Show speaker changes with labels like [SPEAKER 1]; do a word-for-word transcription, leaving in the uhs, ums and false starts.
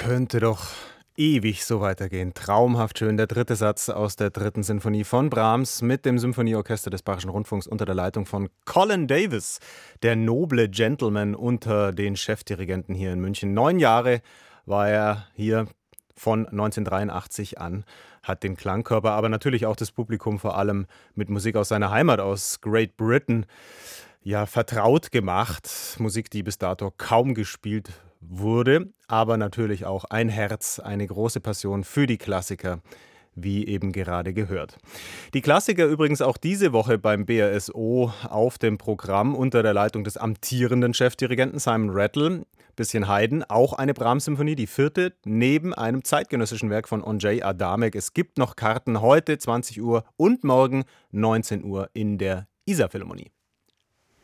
[SPEAKER 1] könnte doch ewig so weitergehen. Traumhaft schön. Der dritte Satz aus der dritten Sinfonie von Brahms mit dem Symphonieorchester des Bayerischen Rundfunks unter der Leitung von Colin Davis, der noble Gentleman unter den Chefdirigenten hier in München. Neun Jahre war er hier von neunzehnhundertdreiundachtzig an, hat den Klangkörper, aber natürlich auch das Publikum vor allem mit Musik aus seiner Heimat, aus Great Britain, ja, vertraut gemacht. Musik, die bis dato kaum gespielt wurde, aber natürlich auch ein Herz, eine große Passion für die Klassiker, wie eben gerade gehört. Die Klassiker übrigens auch diese Woche beim B R S O auf dem Programm unter der Leitung des amtierenden Chefdirigenten Simon Rattle. Bisschen Haydn, auch eine Brahms-Symphonie, die vierte, neben einem zeitgenössischen Werk von Ondřej Adamek. Es gibt noch Karten heute zwanzig Uhr und morgen neunzehn Uhr in der Isar Philharmonie.